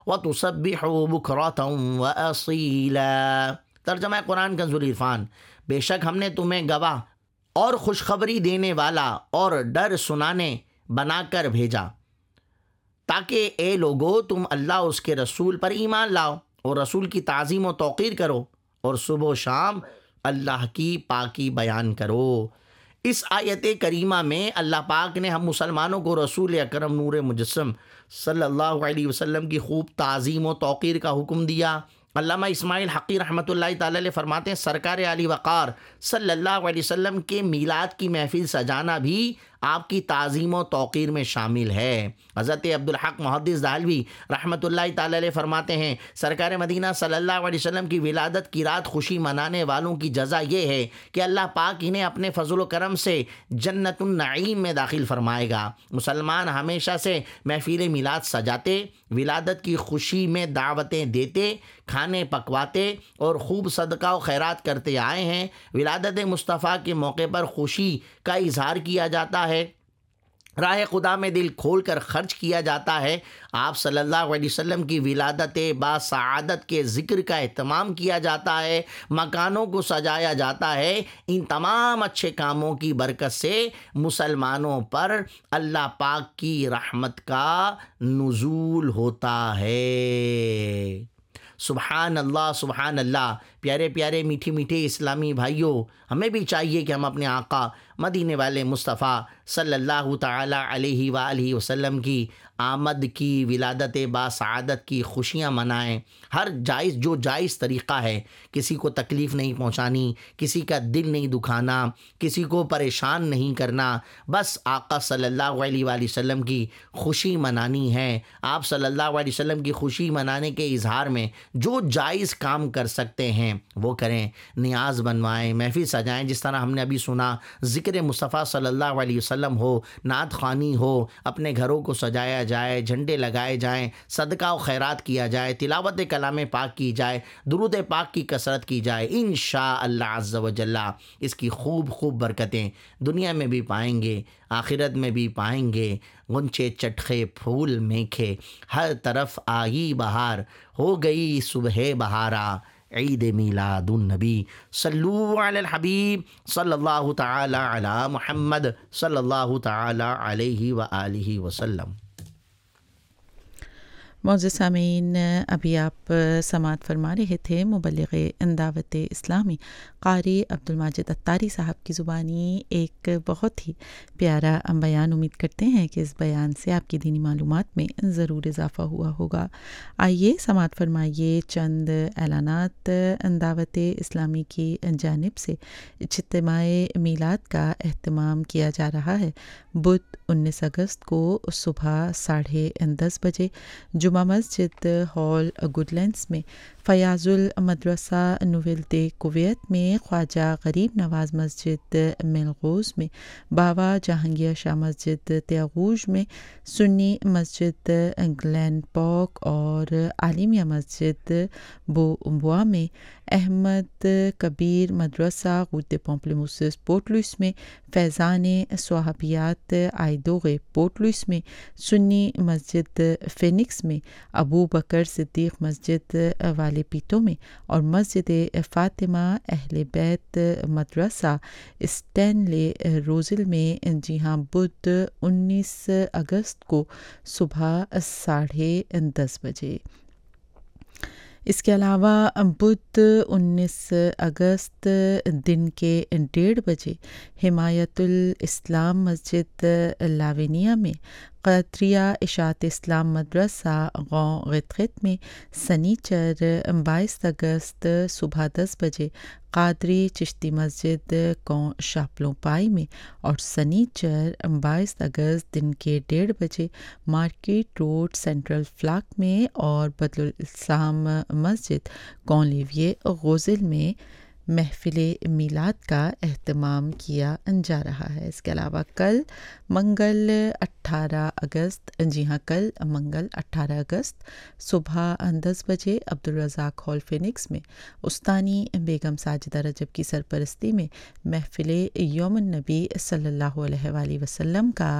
وَتُسَبِّحُوا بُكْرَةً وَأَصِيلًا۔ ترجمہ قرآن کنز العرفان۔ بے شک ہم نے تمہیں گواہ اور خوشخبری دینے والا اور ڈر سنانے بنا کر بھیجا، تاکہ اے لوگو تم اللہ اس کے رسول پر ایمان لاؤ اور رسول کی تعظیم و توقیر کرو اور صبح و شام اللہ کی پاکی بیان کرو۔ اس آیت کریمہ میں اللہ پاک نے ہم مسلمانوں کو رسول اکرم نور مجسم صلی اللہ علیہ وسلم کی خوب تعظیم و توقیر کا حکم دیا۔ علامہ اسماعیل حقی رحمۃ اللہ تعالی علیہ فرماتے ہیں سرکار علی وقار صلی اللہ علیہ وسلم کے میلاد کی محفل سجانا بھی آپ کی تعظیم و توقیر میں شامل ہے۔ حضرت عبدالحق محدث دہلوی رحمۃ اللہ تعالی علیہ فرماتے ہیں سرکار مدینہ صلی اللہ علیہ وسلم کی ولادت کی رات خوشی منانے والوں کی جزا یہ ہے کہ اللہ پاک انہیں اپنے فضل و کرم سے جنت النعیم میں داخل فرمائے گا۔ مسلمان ہمیشہ سے محفل میلاد سجاتے، ولادت کی خوشی میں دعوتیں دیتے، کھانے پکواتے اور خوب صدقہ و خیرات کرتے آئے ہیں۔ ولادت مصطفیٰ کے موقع پر خوشی کا اظہار کیا جاتا ہے، راہ خدا میں دل کھول کر خرچ کیا جاتا ہے۔ آپ صلی اللہ علیہ وسلم کی ولادت با سعادت کے ذکر کا اہتمام کیا جاتا ہے، مکانوں کو سجایا جاتا ہے۔ ان تمام اچھے کاموں کی برکت سے مسلمانوں پر اللہ پاک کی رحمت کا نزول ہوتا ہے۔ سبحان اللہ سبحان اللہ۔ پیارے پیارے میٹھے میٹھے اسلامی بھائیوں، ہمیں بھی چاہیے کہ ہم اپنے آقا مدینے والے مصطفیٰ صلی اللہ تعالی علیہ وآلہ وسلم کی آمد کی، ولادت با سعادت کی خوشیاں منائیں۔ ہر جو جائز طریقہ ہے، کسی کو تکلیف نہیں پہنچانی، کسی کا دل نہیں دکھانا، کسی کو پریشان نہیں کرنا، بس آقا صلی اللہ علیہ وآلہ وسلم کی خوشی منانی ہے۔ آپ صلی اللہ علیہ وسلم کی خوشی منانے کے اظہار میں جو جائز کام کر سکتے ہیں وہ کریں۔ نیاز بنوائیں، محفل سجائیں، جس طرح ہم نے ابھی سنا، ذکر مصطفیٰ صلی اللہ علیہ وسلم ہو، نعت خوانی ہو، اپنے گھروں کو سجایا جائے، جھنڈے لگائے جائیں، صدقہ و خیرات کیا جائے، تلاوت کلام پاک کی جائے، درود پاک کی کثرت کی جائے۔ انشاءاللہ عز و جل اس کی خوب خوب برکتیں دنیا میں بھی پائیں گے، آخرت میں بھی پائیں گے۔ غنچے چٹخے پھول میکھے، ہر طرف آئی بہار، ہو گئی صبح بہارا، عید میلاد النبی۔ صلو علی الحبیب صلی اللہ تعالی علی محمد صلی اللہ تعالی علیہ وآلہ وسلم۔ معزز سامعین، ابھی آپ سماعت فرما رہے تھے مبلغ دعوت اسلامی قاری عبدالماجد عطاری صاحب کی زبانی ایک بہت ہی پیارا بیان۔ امید کرتے ہیں کہ اس بیان سے آپ کی دینی معلومات میں ضرور اضافہ ہوا ہوگا۔ آئیے سماعت فرمائیے چند اعلانات۔ دعوت اسلامی کی جانب سے اجتماع میلاد کا اہتمام کیا جا رہا ہے۔ بدھ 19 اگست کو صبح 10:30 بجے جمعہ مسجد ہال گڈلینڈز میں، فیاض المدرسہ نویل دے کویت میں، خواجہ غریب نواز مسجد ملغوز میں، بابا جہانگیر شاہ مسجد تیاغوش میں، سنی مسجد گلین پاک اور عالمیہ مسجد بومبوا میں، احمد کبیر مدرسہ غوت پامپلموسس پورٹ لوئس میں، فیضان صحابیات آئیدوغ پورٹ لوئس میں، سنی مسجد فینکس میں، ابو بکر صدیق مسجد والے پیٹو میں، اور مسجد فاطمہ اہل بیت مدرسہ اسٹینلے روزل میں۔ جی ہاں، بدھ 19 اگست کو صبح 10:30 بجے۔ اس کے علاوہ بدھ 19 اگست دن کے 1:30 بجے حمایت الاسلام مسجد لاونیہ میں، قطریہ اشاعت اسلام مدرسہ غوں غتغت میں، سنیچر 22 اگست صبح 10 بجے قادری چشتی مسجد کوں شاپلوں پائی میں، اور سنیچر 22 اگست دن کے 1:30 بجے مارکیٹ روڈ سینٹرل فلاک میں اور بدل الاسلام مسجد کوں لیویے غوزل میں محفل میلاد کا اہتمام کیا جا رہا ہے۔ اس کے علاوہ کل منگل 18 اگست، جی ہاں کل منگل 18 اگست صبح 10 بجے عبدالرزاق ہال فینکس میں استانی بیگم ساجدہ رجب کی سرپرستی میں محفل یوم النبی صلی اللہ علیہ وآلہ وسلم کا